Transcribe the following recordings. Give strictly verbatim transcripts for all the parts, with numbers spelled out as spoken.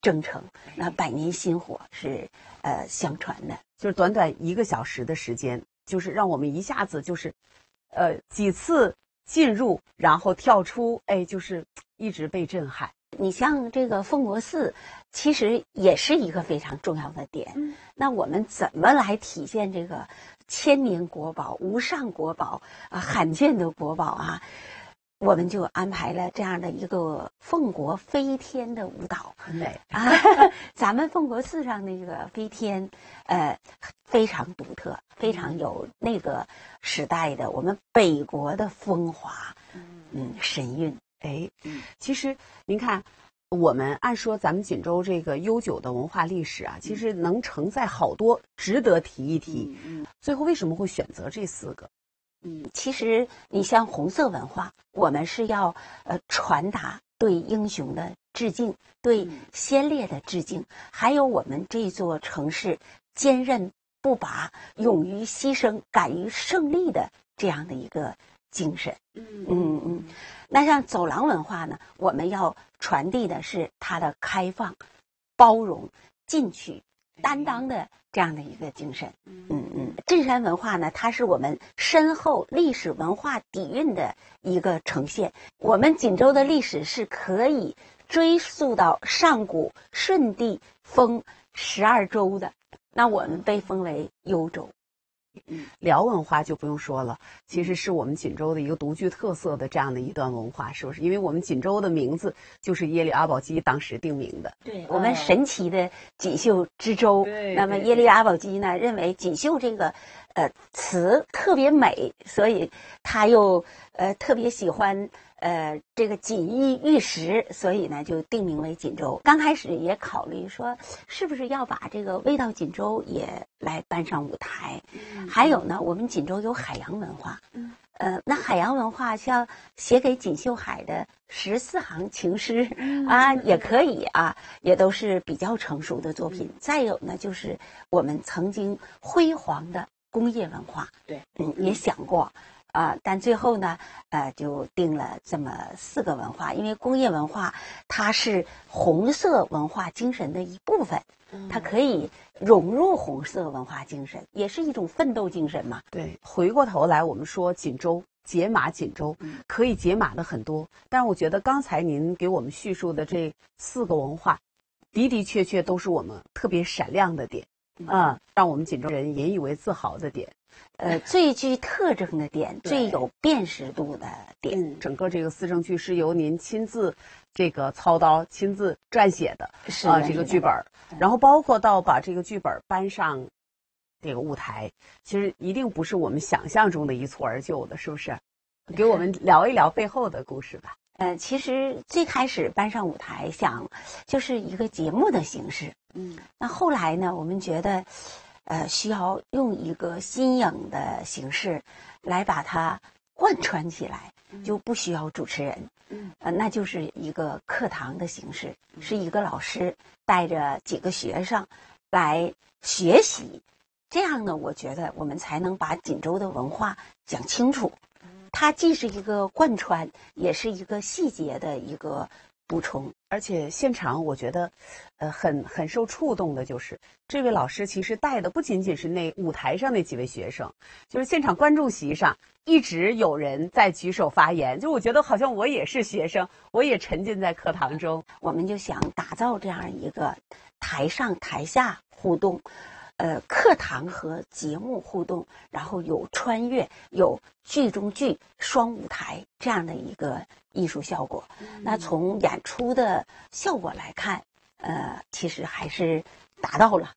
征程，那百年薪火是呃相传的。 就是短短一个小时的时间，就是让我们一下子就是，呃几次进入，然后跳出，哎，就是一直被震撼。 你像这个奉国寺，其实也是一个非常重要的点。嗯，那我们怎么来体现这个千年国宝、无上国宝啊、罕见的国宝啊？我们就安排了这样的一个奉国飞天的舞蹈， 很美啊！咱们奉国寺上那个飞天，呃，非常独特，非常有那个时代的我们北国的风华，嗯，神韵。 哎，其实您看，我们按说咱们锦州这个悠久的文化历史啊，其实能承载好多，值得提一提。嗯，最后为什么会选择这四个？ 嗯，其实你像红色文化，我们是要呃传达对英雄的致敬，对先烈的致敬，还有我们这座城市坚韧不拔、勇于牺牲、敢于胜利的这样的一个精神。嗯嗯嗯。那像走廊文化呢，我们要传递的是它的开放、包容、进取、担当的这样的一个精神。嗯嗯，镇山文化呢，它是我们深厚历史文化底蕴的一个呈现。我们锦州的历史是可以追溯到上古舜帝封十二州的，那我们被封为幽州。 嗯，辽文化就不用说了，其实是我们锦州的一个独具特色的这样的一段文化，是不是？因为我们锦州的名字就是耶律阿保机当时定名的。 对，我们神奇的锦绣之州。 对， 那么耶律阿保机呢，认为锦绣这个呃词特别美，所以他又呃特别喜欢呃这个锦衣玉食，所以呢就定名为锦州。刚开始也考虑说，是不是要把这个味道锦州也来搬上舞台。嗯，还有呢，我们锦州有海洋文化。嗯，呃，那海洋文化像写给锦绣海的十四行情诗啊，也可以啊，也都是比较成熟的作品。再有呢，就是我们曾经辉煌的工业文化。 对， 嗯，也想过。啊、呃，但最后呢，呃，就定了这么四个文化，因为工业文化它是红色文化精神的一部分，它可以融入红色文化精神，也是一种奋斗精神嘛。 对，回过头来我们说锦州解码锦州，可以解码的很多，但是我觉得刚才您给我们叙述的这四个文化，的的确确都是我们特别闪亮的点，啊、嗯，让我们锦州人引以为自豪的点。 呃，最具特征的点，最有辨识度的点。 嗯，整个这个思政剧是由您亲自这个操刀、亲自撰写的， 是啊、呃，这个剧本，然后包括到把这个剧本搬上这个舞台，其实一定不是我们想象中的一蹴而就的，是不是？给我们聊一聊背后的故事吧。 呃，其实最开始搬上舞台，想就是一个节目的形式。嗯，那后来呢，我们觉得。呃，需要用一个新颖的形式来把它贯穿起来，就不需要主持人。嗯，呃，那就是一个课堂的形式，是一个老师带着几个学生来学习。这样呢，我觉得我们才能把锦州的文化讲清楚。它既是一个贯穿，也是一个细节的一个补充。 而且现场我觉得，呃，很很受触动的就是这位老师其实带的不仅仅是那舞台上那几位学生，就是现场观众席上一直有人在举手发言，就我觉得好像我也是学生，我也沉浸在课堂中。 我们就想打造这样一个台上台下互动，呃，课堂和节目互动，然后有穿越，有剧中剧双舞台这样的一个艺术效果。嗯、那从演出的效果来看，呃，其实还是达到了，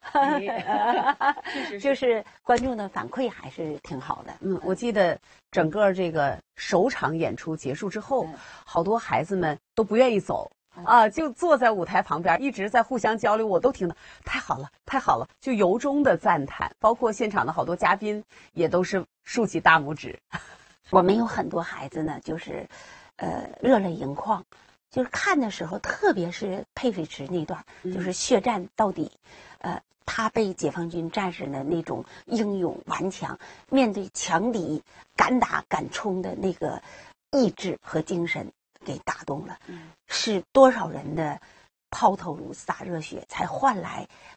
就是观众的反馈还是挺好的。 嗯，我记得整个这个首场演出结束之后，嗯、好多孩子们都不愿意走。啊，就坐在舞台旁边，一直在互相交流，我都听到太好了，太好了，就由衷的赞叹。包括现场的好多嘉宾也都是竖起大拇指。 我们有很多孩子呢，就是，呃，热泪盈眶，就是看的时候，特别是佩水池那段，就是血战到底，呃，他被解放军战士的那种英勇顽强，面对强敌敢打敢冲的那个意志和精神。给打动了，是多少人的抛头颅洒热血，才换来